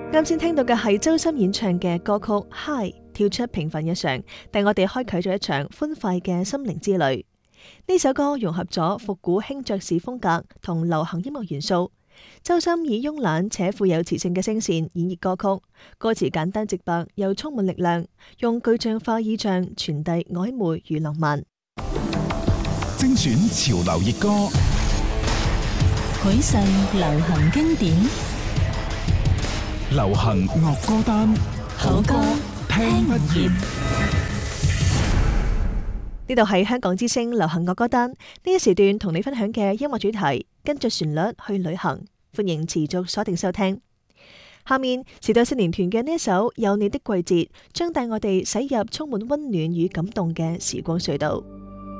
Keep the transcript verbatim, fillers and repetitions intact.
啱先聽到嘅係周深演唱嘅歌曲《Hi》，跳出平凡日常，帶我哋開啟咗一場歡快嘅心靈之旅。呢首歌融合咗復古輕爵士風格同流行音樂元素。周深以慵懶且富有磁性嘅聲線演繹歌曲，歌詞簡單直白又充滿力量，用具象化意象傳遞曖昧與浪漫。 精選潮流熱歌， 許世流行經典， 流行樂歌單， 好歌聽不厭。 呢度係香港之聲流行樂歌單，呢一時段同你分享嘅音樂主題，跟着旋律去旅行，歡迎持續鎖定收聽。下面時代少年團嘅呢一首《有你的季節》，將帶我哋駛入充滿溫暖與感動嘅時光隧道。